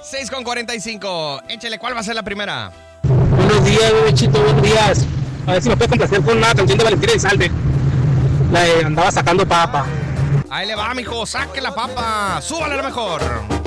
6:45. Échale, ¿cuál va a ser la primera? Buenos días, bebechito, buenos días. A ver si me puedes complacer con una canción de Valentina Elizalde. La de Andaba Sacando Papa. Ahí le va, mijo. Saque la papa. Súbale a lo mejor.